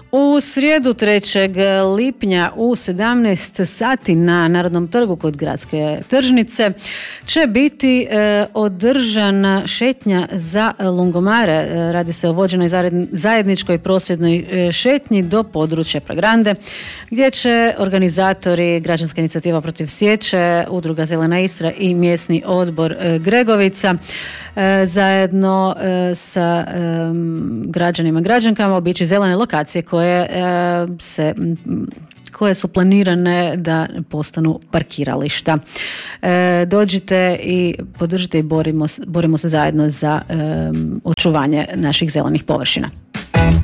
U srijedu 3. lipnja u 17 sati na Narodnom trgu kod gradske tržnice će biti održana šetnja za lungomare. Radi se o vođenoj zajedničkoj prosvjednoj šetnji do područja Pragrande, gdje će organizatori Građanska inicijativa protiv sječe, Udruga Zelena Istra i mjesni odbor Gregovica zajedno sa građanima i građankama obići zelene lokacije koje su planirane da postanu parkirališta. Dođite i podržite i borimo se zajedno za očuvanje naših zelenih površina.